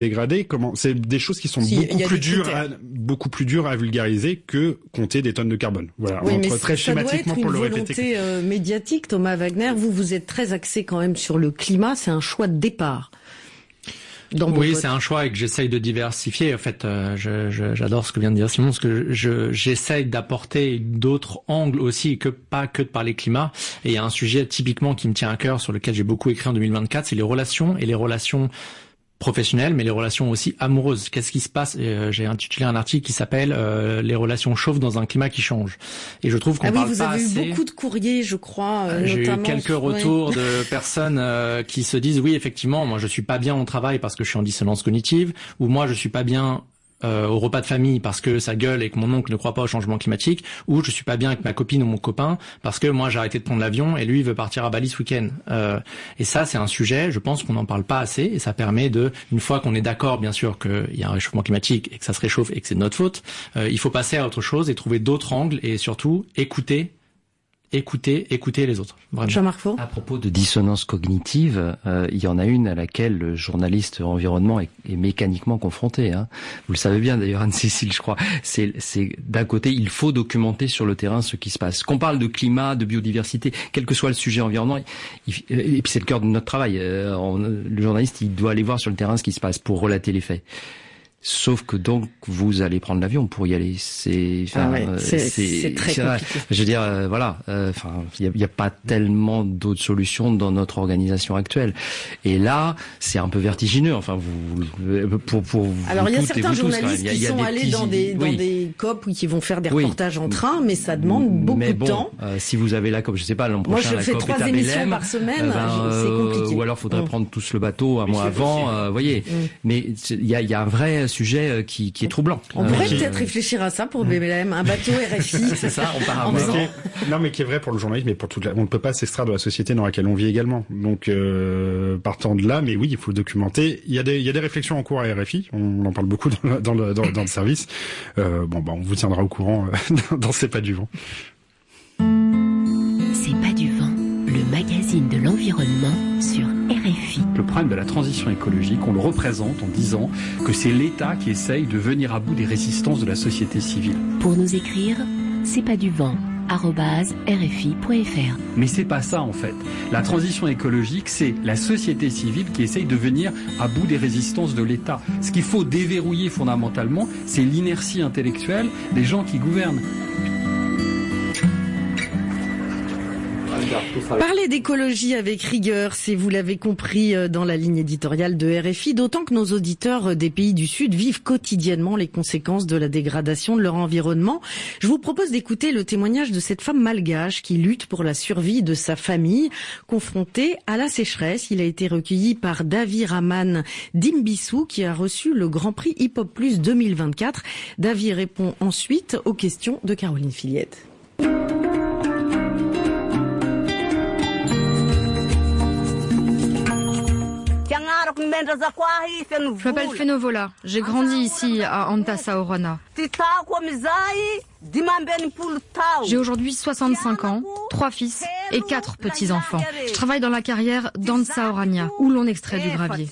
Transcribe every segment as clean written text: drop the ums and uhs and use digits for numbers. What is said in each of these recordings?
dégradé, c'est des choses qui sont beaucoup plus dures à vulgariser que compter des tonnes de carbone. Voilà, oui, très schématiquement pour le répéter. Ça doit être une volonté médiatique, Thomas Wagner. Vous êtes très axé quand même sur le climat, c'est un choix de départ. Oui, c'est un choix et que j'essaye de diversifier. En fait, j'adore ce que vient de dire Simon, parce que j'essaye d'apporter d'autres angles aussi, pas que de parler climat. Et il y a un sujet typiquement qui me tient à cœur, sur lequel j'ai beaucoup écrit en 2024, c'est les relations professionnelles, mais les relations aussi amoureuses. Qu'est-ce qui se passe? J'ai intitulé un article qui s'appelle les relations chauves dans un climat qui change. Et je trouve qu'on parle pas assez. Vous avez eu beaucoup de courriers, je crois. J'ai eu quelques retours de personnes qui se disent oui, effectivement, moi je suis pas bien au travail parce que je suis en dissonance cognitive, ou moi je suis pas bien au repas de famille parce que ça gueule et que mon oncle ne croit pas au changement climatique, ou je suis pas bien avec ma copine ou mon copain parce que moi j'ai arrêté de prendre l'avion et lui il veut partir à Bali ce week-end. Et ça c'est un sujet, je pense qu'on n'en parle pas assez, et ça permet une fois qu'on est d'accord bien sûr qu'il y a un réchauffement climatique et que ça se réchauffe et que c'est de notre faute, il faut passer à autre chose et trouver d'autres angles et surtout écouter les autres. Jean-Marc Four. À propos de dissonance cognitive, il y en a une à laquelle le journaliste environnement est mécaniquement confronté. Hein. Vous le savez bien d'ailleurs, Anne-Cécile, je crois. C'est d'un côté, il faut documenter sur le terrain ce qui se passe. Qu'on parle de climat, de biodiversité, quel que soit le sujet environnement, et puis c'est le cœur de notre travail. Le journaliste, il doit aller voir sur le terrain ce qui se passe pour relater les faits. Sauf que donc vous allez prendre l'avion pour y aller. C'est très compliqué. Je veux dire, il y a pas tellement d'autres solutions dans notre organisation actuelle. Et là, c'est un peu vertigineux. Enfin, pour alors il y a certains journalistes qui sont allés dans des COP ou qui vont faire des reportages en train, mais ça demande beaucoup de temps. Si vous avez la COP, je sais pas, l'an prochain, moi je fais 3 émissions par semaine, c'est compliqué. Ou alors faudrait prendre tous le bateau un mois avant, voyez. Mais il y a un vrai sujet qui est troublant. On pourrait peut-être réfléchir à ça pour BLM, un bateau RFI. C'est ça, on part Non, mais qui est vrai pour le journalisme, mais pour on ne peut pas s'extraire de la société dans laquelle on vit également. Donc, partant de là, mais oui, il faut le documenter. Il y a des réflexions en cours à RFI. On en parle beaucoup dans le service. On vous tiendra au courant dans C'est pas du vent. C'est pas du vent, le magazine de l'environnement sur RFI. Le problème de la transition écologique, on le représente en disant que c'est l'État qui essaye de venir à bout des résistances de la société civile. Pour nous écrire, c'est pas du vent @rfi.fr. Mais c'est pas ça en fait. La transition écologique, c'est la société civile qui essaye de venir à bout des résistances de l'État. Ce qu'il faut déverrouiller fondamentalement, c'est l'inertie intellectuelle des gens qui gouvernent. Parler d'écologie avec rigueur, c'est, vous l'avez compris, dans la ligne éditoriale de RFI, d'autant que nos auditeurs des pays du Sud vivent quotidiennement les conséquences de la dégradation de leur environnement. Je vous propose d'écouter le témoignage de cette femme malgache qui lutte pour la survie de sa famille, confrontée à la sécheresse. Il a été recueilli par Davi Rahman Dimbissou, qui a reçu le Grand Prix Hip Hop Plus 2024. Davi répond ensuite aux questions de Caroline Fillette. Je m'appelle Fenovola. J'ai grandi ici à Antassaorana. J'ai aujourd'hui 65 ans, 3 fils et 4 petits-enfants. Je travaille dans la carrière d'Ansaorania, où l'on extrait du gravier.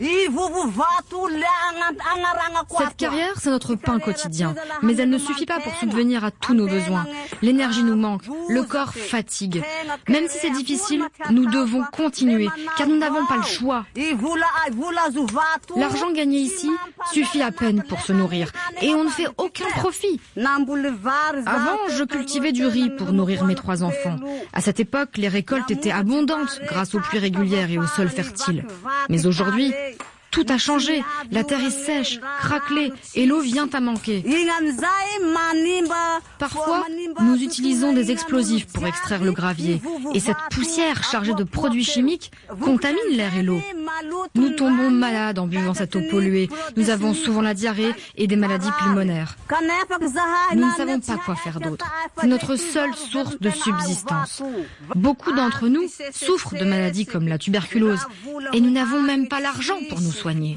Cette carrière, c'est notre pain quotidien, mais elle ne suffit pas pour subvenir à tous nos besoins. L'énergie nous manque, le corps fatigue. Même si c'est difficile, nous devons continuer, car nous n'avons pas le choix. L'argent gagné ici suffit à peine pour se nourrir, et on ne fait aucun profit. Avant, je cultivais du riz pour nourrir mes 3 enfants. À cette époque, les récoltes étaient abondantes grâce aux pluies régulières et au sol fertile. Mais aujourd'hui, tout a changé. La terre est sèche, craquelée et l'eau vient à manquer. Parfois, nous utilisons des explosifs pour extraire le gravier. Et cette poussière chargée de produits chimiques contamine l'air et l'eau. Nous tombons malades en buvant cette eau polluée. Nous avons souvent la diarrhée et des maladies pulmonaires. Nous ne savons pas quoi faire d'autre. C'est notre seule source de subsistance. Beaucoup d'entre nous souffrent de maladies comme la tuberculose. Et nous n'avons même pas l'argent pour nous soigner.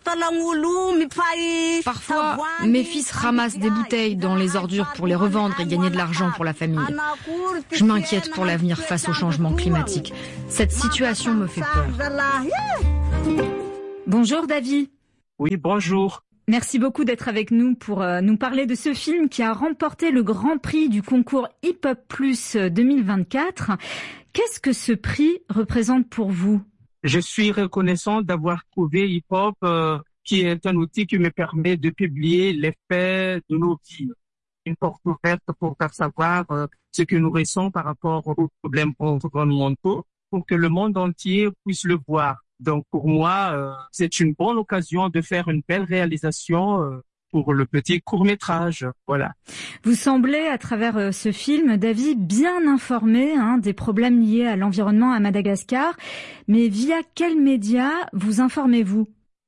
Parfois, mes fils ramassent des bouteilles dans les ordures pour les revendre et gagner de l'argent pour la famille. Je m'inquiète pour l'avenir face au changement climatique. Cette situation me fait peur. Bonjour Davi. Oui, bonjour. Merci beaucoup d'être avec nous pour nous parler de ce film qui a remporté le Grand Prix du concours Hip Hop Plus 2024. Qu'est-ce que ce prix représente pour vous? Je suis reconnaissant d'avoir trouvé Hip Hop, qui est un outil qui me permet de publier les faits de nos vies. Une porte ouverte pour faire savoir ce que nous ressentons par rapport aux problèmes environnementaux, pour que le monde entier puisse le voir. Donc pour moi, c'est une bonne occasion de faire une belle réalisation pour le petit court-métrage. Voilà. Vous semblez, à travers ce film, David, bien informé des problèmes liés à l'environnement à Madagascar. Mais via quels médias vous informez-vous?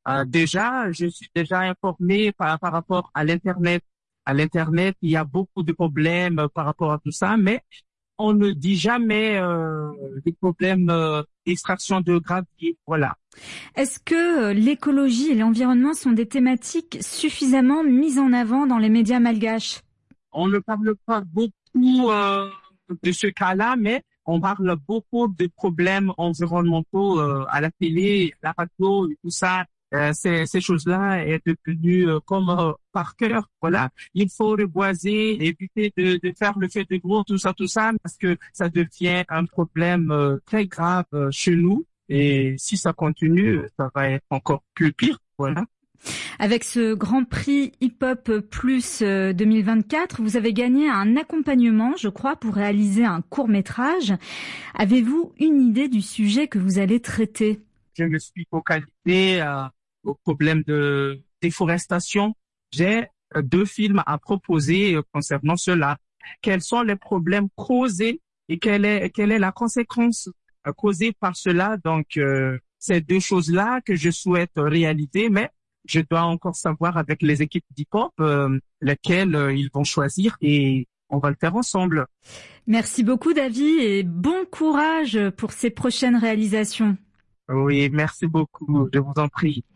Déjà, je suis déjà informé par rapport à l'Internet. À l'Internet, il y a beaucoup de problèmes par rapport à tout ça, mais on ne dit jamais des problèmes d'extraction de gravier. Voilà. Est-ce que l'écologie et l'environnement sont des thématiques suffisamment mises en avant dans les médias malgaches? On ne parle pas beaucoup de ce cas-là, mais on parle beaucoup de problèmes environnementaux à la télé, à la radio et tout ça. Ces choses-là est devenu comme par cœur. Voilà, il faut reboiser, éviter de faire le feu de gros, tout ça, parce que ça devient un problème très grave chez nous. Et si ça continue, ça va être encore plus pire. Voilà. Avec ce Grand Prix Hip Hop Plus 2024, vous avez gagné un accompagnement, je crois, pour réaliser un court-métrage. Avez-vous une idée du sujet que vous allez traiter? Je me suis focalisé au problème de déforestation. J'ai 2 films à proposer concernant cela. Quels sont les problèmes causés et quelle est la conséquence causée par cela? Donc, ces 2 choses-là que je souhaite réaliser, mais je dois encore savoir avec les équipes d'hip-hop lesquelles ils vont choisir et on va le faire ensemble. Merci beaucoup, David, et bon courage pour ces prochaines réalisations. Oui, merci beaucoup, je vous en prie.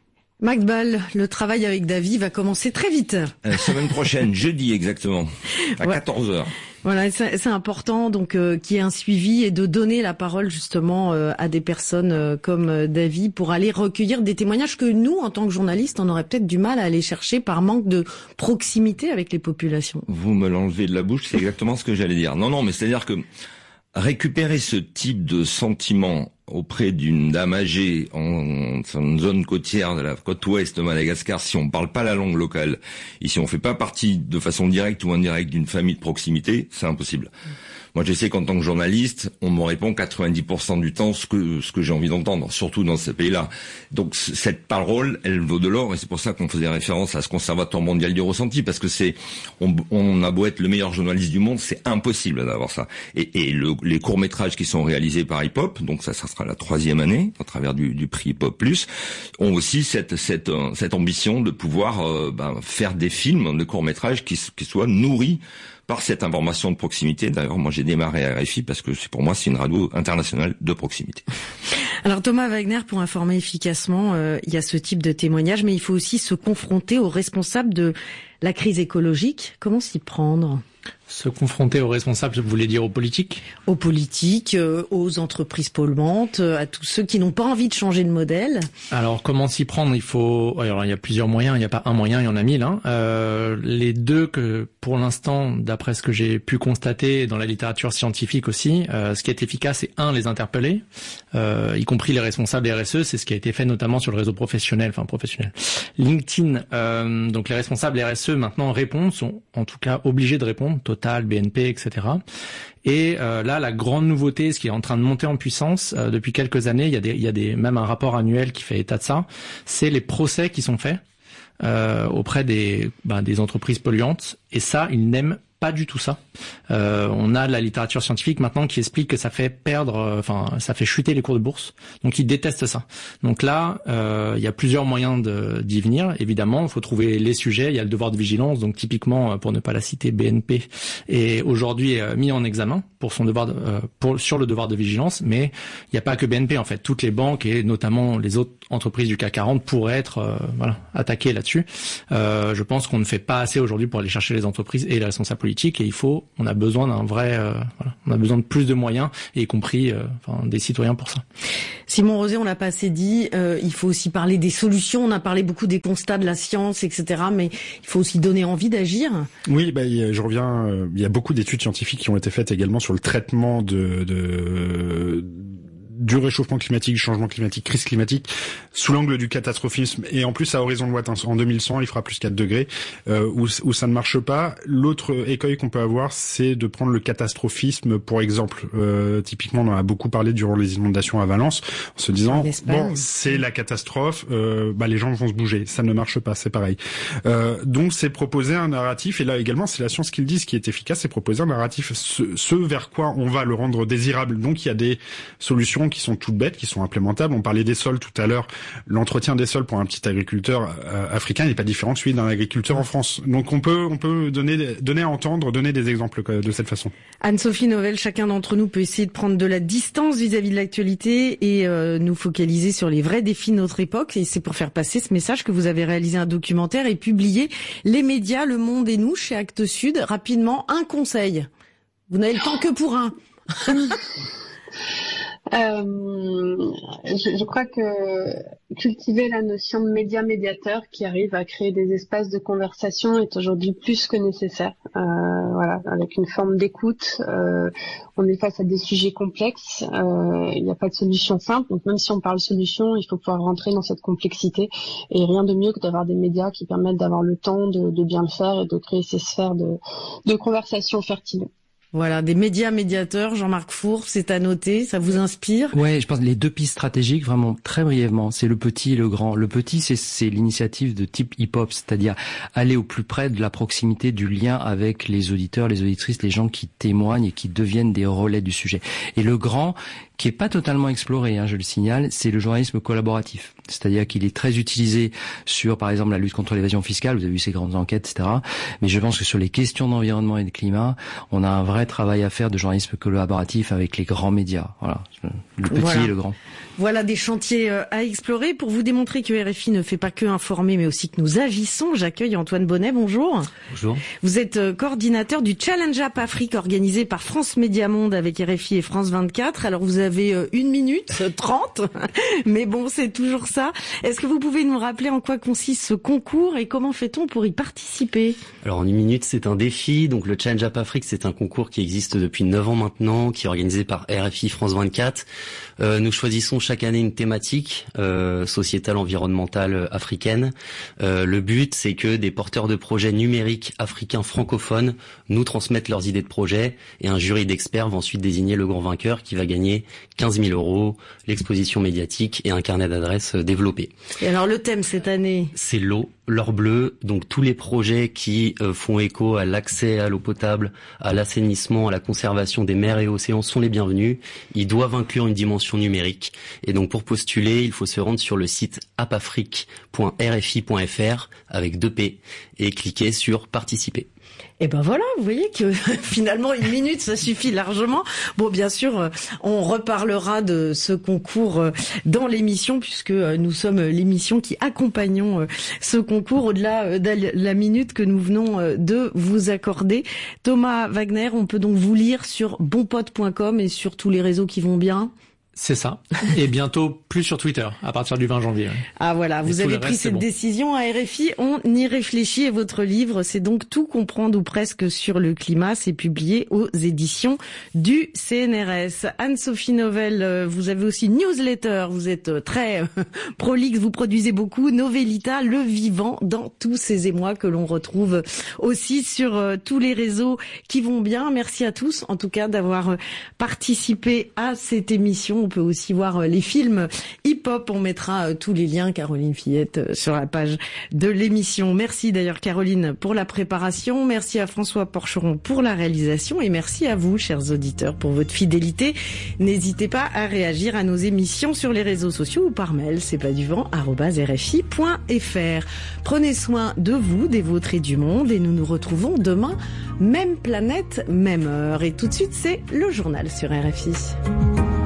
Max Ball, le travail avec David va commencer très vite. Semaine prochaine, jeudi exactement, à 14h. Voilà, c'est important donc qu'il y ait un suivi et de donner la parole justement à des personnes comme David pour aller recueillir des témoignages que nous, en tant que journalistes, on aurait peut-être du mal à aller chercher par manque de proximité avec les populations. Vous me l'enlevez de la bouche, c'est exactement ce que j'allais dire. Non, mais c'est-à-dire que récupérer ce type de sentiment auprès d'une dame âgée en zone côtière de la côte ouest de Madagascar, si on parle pas la langue locale et si on fait pas partie de façon directe ou indirecte d'une famille de proximité, c'est impossible. Moi, je sais qu'en tant que journaliste, on me répond 90% du temps ce que j'ai envie d'entendre, surtout dans ces pays-là. Donc, cette parole, elle vaut de l'or, et c'est pour ça qu'on faisait référence à ce Conservatoire mondial du ressenti, parce que on a beau être le meilleur journaliste du monde, c'est impossible d'avoir ça. Et les courts-métrages qui sont réalisés par Hip Hop, donc ça sera la 3e année, à travers du prix Hip Hop Plus, ont aussi cette ambition de pouvoir faire des films, de courts-métrages qui soient nourris par cette information de proximité. D'ailleurs, moi, j'ai démarré à RFI parce que pour moi, c'est une radio internationale de proximité. Alors, Thomas Wagner, pour informer efficacement, il y a ce type de témoignage, mais il faut aussi se confronter aux responsables de la crise écologique. Comment s'y prendre ? Se confronter aux responsables, vous voulez dire aux politiques ? Aux politiques, aux entreprises polluantes, à tous ceux qui n'ont pas envie de changer de modèle. Alors, comment s'y prendre ? Alors, il y a plusieurs moyens, il n'y a pas un moyen, il y en a 1000. Les 2 que, pour l'instant, d'après ce que j'ai pu constater dans la littérature scientifique aussi, ce qui est efficace, c'est les interpeller, y compris les responsables RSE, c'est ce qui a été fait notamment sur le réseau professionnel. LinkedIn, donc les responsables RSE maintenant répondent, sont en tout cas obligés de répondre, Total, BNP, etc. Et là, la grande nouveauté, ce qui est en train de monter en puissance depuis quelques années, il y a même un rapport annuel qui fait état de ça, c'est les procès qui sont faits auprès des entreprises polluantes. Et ça, ils n'aiment pas du tout ça. On a de la littérature scientifique maintenant qui explique que ça fait ça fait chuter les cours de bourse. Donc ils détestent ça. Donc là, il y a plusieurs moyens d'y venir. Évidemment, il faut trouver les sujets. Il y a le devoir de vigilance. Donc typiquement, pour ne pas la citer, BNP est aujourd'hui mis en examen pour son devoir sur le devoir de vigilance. Mais il n'y a pas que BNP en fait. Toutes les banques et notamment les autres entreprises du CAC 40 pourraient être attaquées là-dessus. là-dessus. Je pense qu'on ne fait pas assez aujourd'hui pour aller chercher les entreprises et les responsables politiques, et on a besoin d'un vrai, on a besoin de plus de moyens, et y compris des citoyens pour ça. Simon Rosé, on l'a pas assez dit, il faut aussi parler des solutions, on a parlé beaucoup des constats de la science, etc., mais il faut aussi donner envie d'agir. Oui, je reviens, il y a beaucoup d'études scientifiques qui ont été faites également sur le traitement du réchauffement climatique, du changement climatique, crise climatique, sous l'angle du catastrophisme, et en plus à horizon lointain. En 2100, il fera plus 4 degrés, où ça ne marche pas. L'autre écueil qu'on peut avoir, c'est de prendre le catastrophisme pour exemple. Typiquement, on en a beaucoup parlé durant les inondations à Valence, en se disant, bon, c'est la catastrophe, les gens vont se bouger. Ça ne marche pas, c'est pareil. Donc c'est proposer un narratif, et là également, c'est la science qui le dit, ce qui est efficace, c'est proposer un narratif, ce vers quoi on va le rendre désirable. Donc il y a des solutions qui sont toutes bêtes, qui sont implémentables. On parlait des sols tout à l'heure. L'entretien des sols pour un petit agriculteur africain n'est pas différent de celui d'un agriculteur en France. Donc on peut donner à entendre, donner des exemples de cette façon. Anne-Sophie Novelle, chacun d'entre nous peut essayer de prendre de la distance vis-à-vis de l'actualité et nous focaliser sur les vrais défis de notre époque. Et c'est pour faire passer ce message que vous avez réalisé un documentaire et publié Les médias, le monde et nous chez Actes Sud. Rapidement, un conseil. Vous n'avez le temps que pour un. Je crois que cultiver la notion de médiateur qui arrive à créer des espaces de conversation est aujourd'hui plus que nécessaire. Avec une forme d'écoute, on est face à des sujets complexes. Il n'y a pas de solution simple. Donc même si on parle solution, il faut pouvoir rentrer dans cette complexité. Et rien de mieux que d'avoir des médias qui permettent d'avoir le temps de bien le faire et de créer ces sphères de conversation fertiles. Voilà, des médiateurs, Jean-Marc Fourre, c'est à noter, ça vous inspire? Ouais, je pense que les deux pistes stratégiques, vraiment très brièvement, c'est le petit et le grand. Le petit, c'est l'initiative de type hip-hop, c'est-à-dire aller au plus près de la proximité du lien avec les auditeurs, les auditrices, les gens qui témoignent et qui deviennent des relais du sujet. Et le grand, qui est pas totalement exploré, je le signale, c'est le journalisme collaboratif. C'est-à-dire qu'il est très utilisé sur, par exemple, la lutte contre l'évasion fiscale, vous avez vu ces grandes enquêtes, etc. Mais je pense que sur les questions d'environnement et de climat, on a un vrai travail à faire de journalisme collaboratif avec les grands médias. Voilà, le petit et le grand. Voilà des chantiers à explorer. Pour vous démontrer que RFI ne fait pas que informer, mais aussi que nous agissons, j'accueille Antoine Bonnet. Bonjour. Bonjour. Vous êtes coordinateur du Challenge Up Afrique organisé par France Média Monde avec RFI et France 24. Alors vous avez 1 minute 30, mais bon, c'est toujours ça. Est-ce que vous pouvez nous rappeler en quoi consiste ce concours et comment fait-on pour y participer? Alors en 1 minute, c'est un défi. Donc le Challenge Up Afrique, c'est un concours qui existe depuis 9 ans maintenant, qui est organisé par RFI France 24. Nous choisissons chaque année une thématique sociétale, environnementale africaine. Le but, c'est que des porteurs de projets numériques africains francophones nous transmettent leurs idées de projet et un jury d'experts va ensuite désigner le grand vainqueur qui va gagner 15 000 €, l'exposition médiatique et un carnet d'adresses développé. Et alors le thème cette année? C'est l'eau. L'or bleu, donc tous les projets qui font écho à l'accès à l'eau potable, à l'assainissement, à la conservation des mers et océans sont les bienvenus. Ils doivent inclure une dimension numérique. Et donc pour postuler, il faut se rendre sur le site apafrique.rfi.fr avec 2 P et cliquer sur participer. Et ben voilà, vous voyez que finalement 1 minute ça suffit largement. Bon, bien sûr, on reparlera de ce concours dans l'émission puisque nous sommes l'émission qui accompagnons ce concours au-delà de la minute que nous venons de vous accorder. Thomas Wagner, on peut donc vous lire sur bonpote.com et sur tous les réseaux qui vont bien. C'est ça. Et bientôt plus sur Twitter, à partir du 20 janvier. Ah voilà, vous avez pris cette décision à RFI, on y réfléchit et votre livre, c'est donc Tout comprendre ou presque sur le climat, c'est publié aux éditions du CNRS. Anne-Sophie Novelle, vous avez aussi une newsletter, vous êtes très prolixe, vous produisez beaucoup, Novelita, le vivant dans tous ces émois que l'on retrouve aussi sur tous les réseaux qui vont bien. Merci à tous, en tout cas, d'avoir participé à cette émission. On peut aussi voir les films hip-hop. On mettra tous les liens, Caroline Fillette, sur la page de l'émission. Merci d'ailleurs, Caroline, pour la préparation. Merci à François Porcheron pour la réalisation. Et merci à vous, chers auditeurs, pour votre fidélité. N'hésitez pas à réagir à nos émissions sur les réseaux sociaux ou par mail. C'est pas du vent@rfi.fr. Prenez soin de vous, des vôtres et du monde. Et nous nous retrouvons demain, même planète, même heure. Et tout de suite, c'est le journal sur RFI.